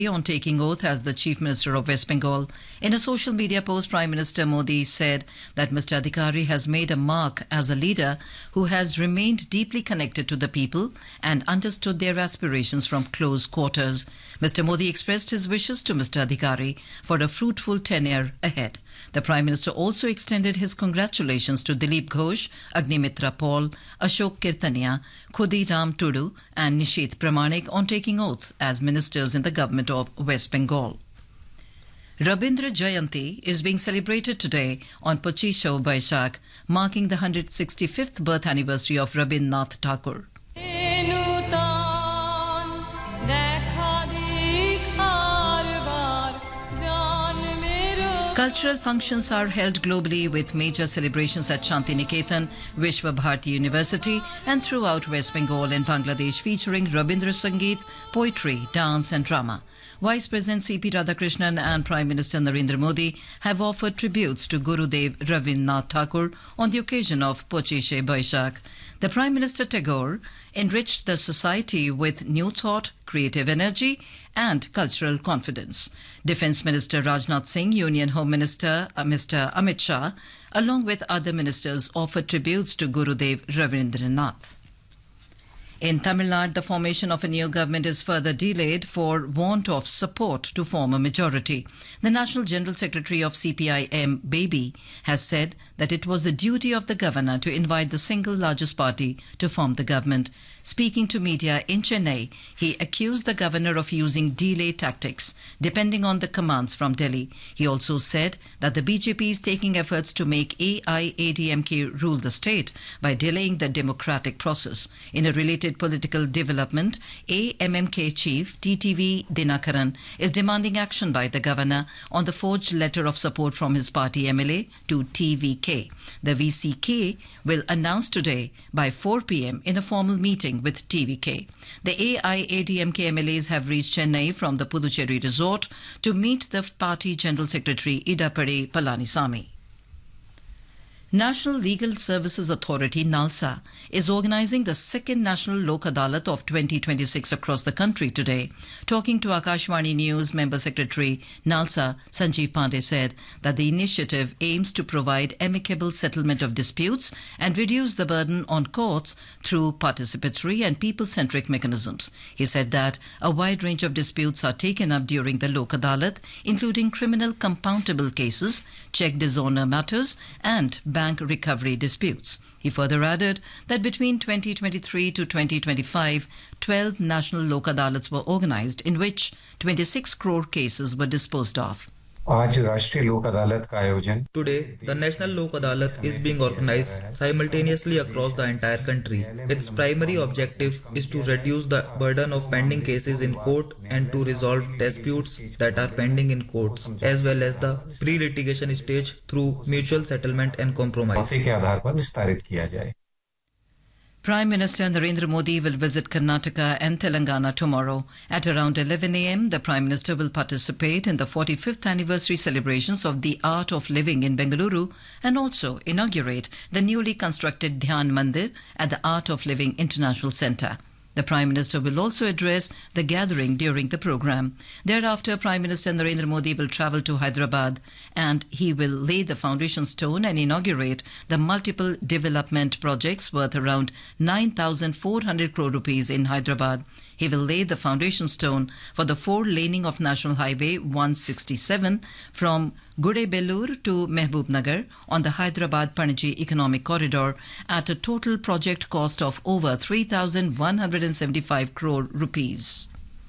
on taking oath as the Chief Minister of West Bengal. In a social media post, Prime Minister Modi said that Mr. Adhikari has made a mark as a leader who has remained deeply connected to the people and understood their aspirations from close quarters. Mr. Modi expressed his wishes to Mr. Adhikari for a fruitful tenure ahead. The Prime Minister also extended his congratulations to Dilip Ghosh, Agnimitra Paul, Ashok Kirtania, Khudi Ram Tudu and Nishit Pramanik on taking oath as ministers in the government of West Bengal. Rabindra Jayanti is being celebrated today on Pochisho Baishakh, marking the 165th birth anniversary of Rabindranath Tagore. Cultural functions are held globally with major celebrations at Shantiniketan, Vishwa Bharati University and throughout West Bengal and Bangladesh featuring Rabindra Sangeet, poetry, dance and drama. Vice President C.P. Radhakrishnan and Prime Minister Narendra Modi have offered tributes to Gurudev Rabindranath Tagore on the occasion of Pochishe Baishakh. The Prime Minister Tagore enriched the society with new thought, creative energy and cultural confidence. Defence Minister Rajnath Singh, Union Home Minister Mr. Amit Shah, along with other ministers offered tributes to Gurudev Rabindranath. In Tamil Nadu, the formation of a new government is further delayed for want of support to form a majority. The National General Secretary of CPIM, Baby, has said that it was the duty of the governor to invite the single largest party to form the government. Speaking to media in Chennai, he accused the governor of using delay tactics, depending on the commands from Delhi. He also said that the BJP is taking efforts to make AIADMK rule the state by delaying the democratic process. In a related political development, AMMK chief TTV Dinakaran is demanding action by the governor on the forged letter of support from his party MLA to TVK. The VCK will announce today by 4 p.m. in a formal meeting with TVK. The AIADMK MLAs have reached Chennai from the Puducherry resort to meet the party General Secretary Idapari Palanisamy. National Legal Services Authority NALSA is organising the second National Lok Adalat of 2026 across the country today. Talking to Akashvani News, Member Secretary NALSA Sanjeev Pandey said that the initiative aims to provide amicable settlement of disputes and reduce the burden on courts through participatory and people-centric mechanisms. He said that a wide range of disputes are taken up during the Lok Adalat, including criminal compoundable cases, check dishonor matters and bank recovery disputes. He further added that between 2023 to 2025, 12 national Lok Adalats were organised in which 26 crore cases were disposed of. आज राष्ट्रीय लोक अदालत का आयोजन Today, the National Lok Adalat is being organized simultaneously across the entire country. Its primary objective is to reduce the burden of pending cases in court and to resolve disputes that are pending in courts, as well as the pre-litigation stage through mutual settlement and compromise. माफी के आधार पर विस्तारित किया जाए. Prime Minister Narendra Modi will visit Karnataka and Telangana tomorrow. At around 11 a.m., the Prime Minister will participate in the 45th anniversary celebrations of the Art of Living in Bengaluru and also inaugurate the newly constructed Dhyan Mandir at the Art of Living International Centre. The Prime Minister will also address the gathering during the programme. Thereafter, Prime Minister Narendra Modi will travel to Hyderabad and he will lay the foundation stone and inaugurate the multiple development projects worth around 9,400 crore rupees in Hyderabad. He will lay the foundation stone for the 4-laning of National Highway 167 from Gudebellur to Mehbubnagar on the Hyderabad-Panaji Economic Corridor at a total project cost of over 3,175 crore rupees.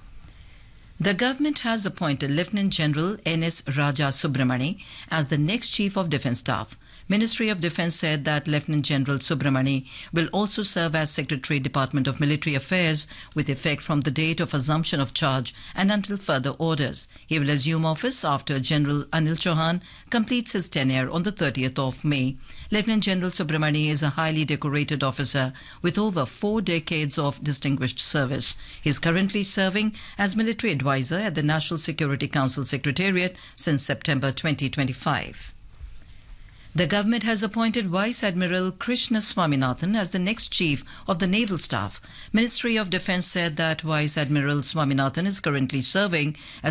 The government has appointed Lieutenant General N.S. Raja Subramani as the next Chief of Defence Staff. Ministry of Defence said that Lieutenant General Subramani will also serve as Secretary, Department of Military Affairs with effect from the date of assumption of charge and until further orders. He will assume office after General Anil Chauhan completes his tenure on the 30th of May. Lieutenant General Subramani is a highly decorated officer with over 4 decades of distinguished service. He is currently serving as military advisor at the National Security Council Secretariat since September 2025. The government has appointed Vice Admiral Krishna Swaminathan as the next chief of the Naval Staff. Ministry of Defence said that Vice Admiral Swaminathan is currently serving as